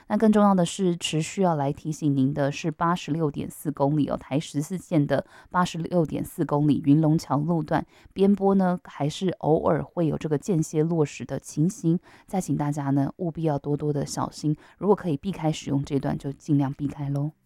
那更重要的是，持续要来提醒您的是86.4公里哦，台14线的86.4公里云龙桥路段边坡呢，还是偶尔会有这个间歇落石的情形，再请大家呢务必要多多的小心，如果可以避开使用这段，就尽量避开咯。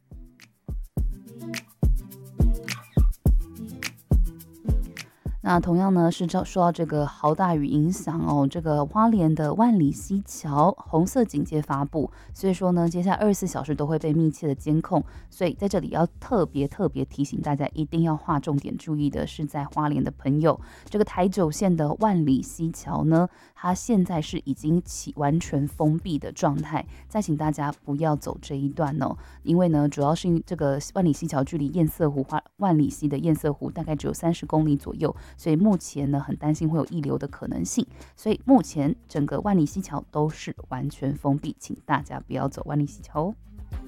那同样呢是受到这个豪大雨影响哦，这个花莲的万里溪桥红色警戒发布，所以说呢，接下来24小时都会被密切的监控，所以在这里要特别提醒大家，一定要划重点注意的是，在花莲的朋友，这个台九线的万里溪桥呢，它现在是已经完全封闭的状态，再请大家不要走这一段哦，因为呢，主要是这个万里溪桥距离堰塞湖万里溪的堰塞湖大概只有30公里左右。所以目前呢，很担心会有溢流的可能性，所以目前整个万里溪桥都是完全封闭，请大家不要走万里溪桥哦。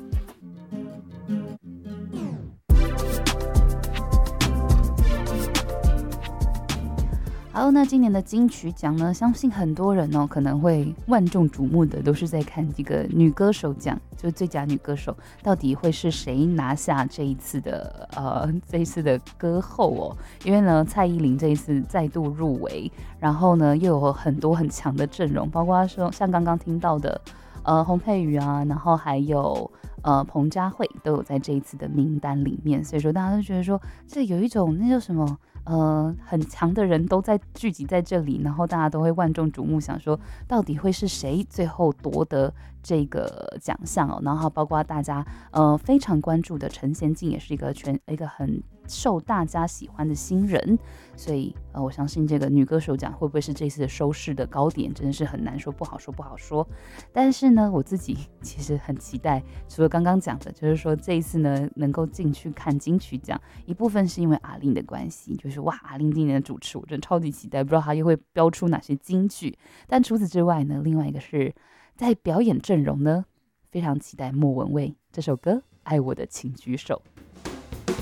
好，那今年的金曲奖呢，相信很多人可能会万众瞩目的都是在看这个女歌手奖，就是最佳女歌手，到底会是谁拿下这一次的歌后哦？因为呢，蔡依林这一次再度入围，然后呢又有很多很强的阵容，包括说像刚刚听到的洪佩瑜啊，然后还有彭佳慧都有在这一次的名单里面，所以说大家都觉得说这有一种那叫什么？很强的人都在聚集在这里，然后大家都会万众瞩目，想说到底会是谁最后夺得这个奖项哦。然后包括大家非常关注的陈贤进，也是一个很受大家喜欢的新人，所以我相信这个女歌手奖会不会是这次的收视的高点，真的是很难说，不好说。但是呢，我自己其实很期待，除了刚刚讲的，就是说这一次呢能够进去看金曲奖，一部分是因为阿令的关系，就是哇，阿令今年的主持我真的超级期待，不知道他又会标出哪些金句。但除此之外呢，另外一个是在表演阵容呢，非常期待莫文蔚这首歌《爱我的请举手》。